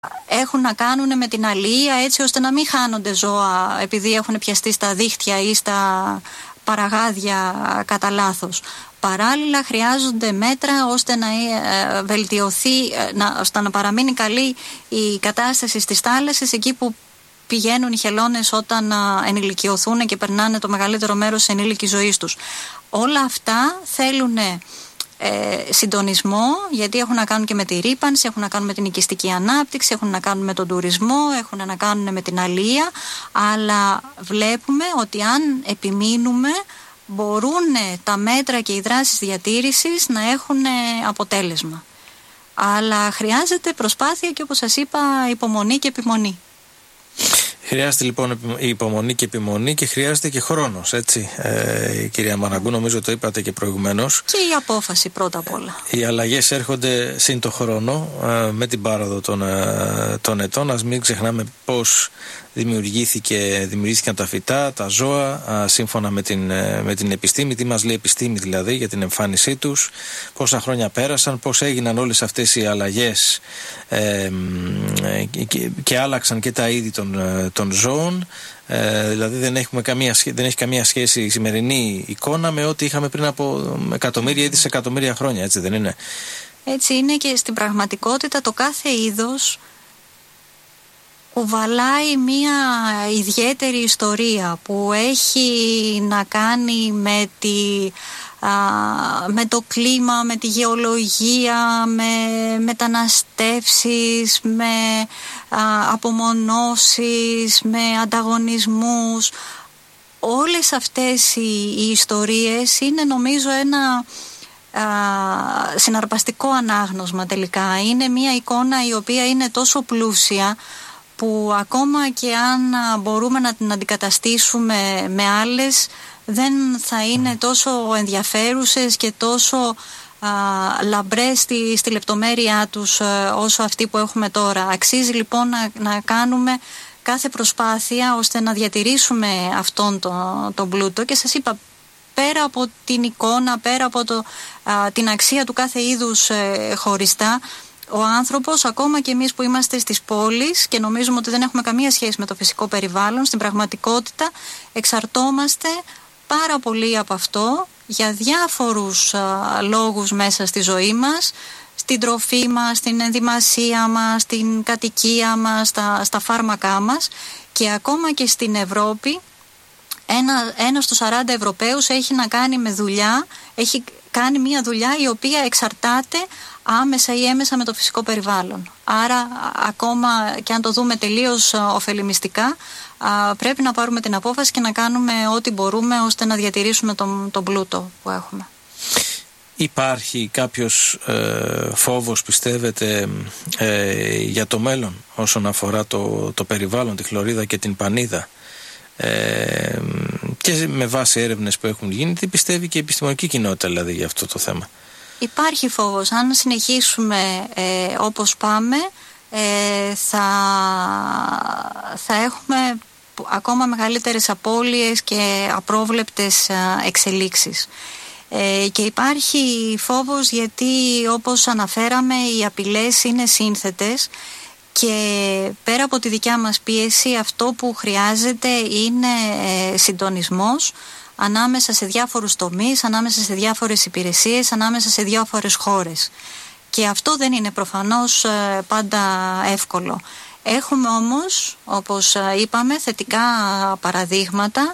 έχουν να κάνουν με την αλεία, έτσι ώστε να μην χάνονται ζώα επειδή έχουν πιαστεί στα δίχτυα ή στα παραγάδια κατά λάθος. Παράλληλα χρειάζονται μέτρα ώστε να βελτιωθεί, ώστε να παραμείνει καλή η κατάσταση στις θάλασσες εκεί που πηγαίνουν οι χελώνες όταν ενηλικιωθούν και περνάνε το μεγαλύτερο μέρος της ενήλικης ζωής τους. Όλα αυτά θέλουν συντονισμό, γιατί έχουν να κάνουν και με τη ρύπανση, έχουν να κάνουν με την οικιστική ανάπτυξη, έχουν να κάνουν με τον τουρισμό, έχουν να κάνουν με την αλεία, αλλά βλέπουμε ότι αν επιμείνουμε μπορούν τα μέτρα και οι δράσεις διατήρησης να έχουν αποτέλεσμα. Αλλά χρειάζεται προσπάθεια και, όπως σας είπα, υπομονή και επιμονή. Χρειάζεται λοιπόν υπομονή και επιμονή και χρειάζεται και χρόνος, έτσι, κυρία Μαραγκού, νομίζω το είπατε και προηγουμένως. Και η απόφαση πρώτα απ' όλα. Οι αλλαγές έρχονται συν το χρόνο, με την πάροδο των ετών. Ας μην ξεχνάμε πώς δημιουργήθηκαν τα φυτά, τα ζώα, σύμφωνα με την επιστήμη, τι μας λέει η επιστήμη δηλαδή για την εμφάνισή τους, πόσα χρόνια πέρασαν, πώς έγιναν όλες αυτές οι αλλαγές και άλλαξαν και τα είδη των ζώων. Δηλαδή δεν έχει καμία σχέση η σημερινή εικόνα με ό,τι είχαμε πριν από εκατομμύρια ή δισεκατομμύρια χρόνια, έτσι δεν είναι? Έτσι είναι, και στην πραγματικότητα το κάθε είδος κουβαλάει μία ιδιαίτερη ιστορία που έχει να κάνει με το κλίμα, με τη γεωλογία, με μεταναστεύσεις, με απομονώσεις, με ανταγωνισμούς. Όλες αυτές οι ιστορίες είναι, νομίζω, ένα συναρπαστικό ανάγνωσμα τελικά. Είναι μία εικόνα η οποία είναι τόσο πλούσια που ακόμα και αν μπορούμε να την αντικαταστήσουμε με άλλες, δεν θα είναι τόσο ενδιαφέρουσες και τόσο λαμπρές στη λεπτομέρειά τους όσο αυτή που έχουμε τώρα. Αξίζει λοιπόν να κάνουμε κάθε προσπάθεια ώστε να διατηρήσουμε αυτόν τον πλούτο, και σας είπα, πέρα από την εικόνα, πέρα από την αξία του κάθε είδους χωριστά, ο άνθρωπος, ακόμα και εμείς που είμαστε στις πόλεις και νομίζουμε ότι δεν έχουμε καμία σχέση με το φυσικό περιβάλλον, στην πραγματικότητα εξαρτώμαστε πάρα πολύ από αυτό για διάφορους λόγους μέσα στη ζωή μας, στην τροφή μας, στην ενδυμασία μας, στην κατοικία μας, στα φάρμακά μας. Και ακόμα και στην Ευρώπη ένα στους 40 Ευρωπαίους έχει να κάνει με δουλειά, έχει κάνει μια δουλειά η οποία εξαρτάται άμεσα ή έμεσα με το φυσικό περιβάλλον. Άρα ακόμα και αν το δούμε τελείως ωφελημιστικά, πρέπει να πάρουμε την απόφαση και να κάνουμε ό,τι μπορούμε ώστε να διατηρήσουμε τον πλούτο που έχουμε. Υπάρχει κάποιος φόβος, πιστεύετε, για το μέλλον όσον αφορά το περιβάλλον, τη χλωρίδα και την πανίδα? Και με βάση έρευνες που έχουν γίνει, τι πιστεύει και η επιστημονική κοινότητα δηλαδή για αυτό το θέμα? Υπάρχει φόβος. Αν συνεχίσουμε όπως πάμε, θα έχουμε ακόμα μεγαλύτερες απώλειες και απρόβλεπτες εξελίξεις. Και υπάρχει φόβος γιατί, όπως αναφέραμε, οι απειλές είναι σύνθετες και πέρα από τη δικιά μας πίεση, αυτό που χρειάζεται είναι συντονισμός ανάμεσα σε διάφορους τομείς, ανάμεσα σε διάφορες υπηρεσίες, ανάμεσα σε διάφορες χώρες. Και αυτό δεν είναι προφανώς πάντα εύκολο. Έχουμε όμως, όπως είπαμε, θετικά παραδείγματα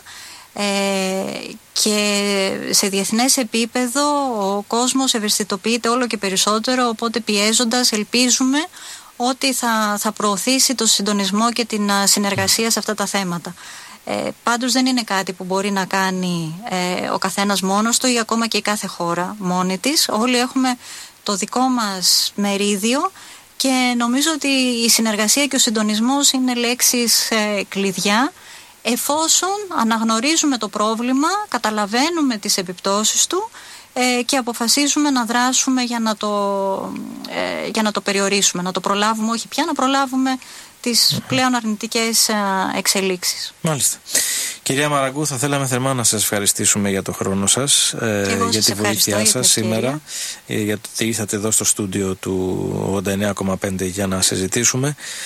και σε διεθνές επίπεδο ο κόσμος ευαισθητοποιείται όλο και περισσότερο, οπότε πιέζοντας ελπίζουμε ότι θα προωθήσει το συντονισμό και την συνεργασία σε αυτά τα θέματα. Πάντως δεν είναι κάτι που μπορεί να κάνει ο καθένας μόνος του ή ακόμα και η κάθε χώρα μόνη της. Όλοι έχουμε το δικό μας μερίδιο και νομίζω ότι η συνεργασία και ο συντονισμός είναι λέξεις κλειδιά, εφόσον αναγνωρίζουμε το πρόβλημα, καταλαβαίνουμε τις επιπτώσεις του και αποφασίζουμε να δράσουμε για να το περιορίσουμε, να το προλάβουμε, όχι πια να προλάβουμε τις πλέον αρνητικές εξελίξεις. Μάλιστα. Κυρία Μαραγκού, θα θέλαμε θερμά να σας ευχαριστήσουμε για το χρόνο σας, για τη βοήθειά σας σήμερα, για το ότι ήρθατε εδώ στο στούντιο του 89,5 για να συζητήσουμε.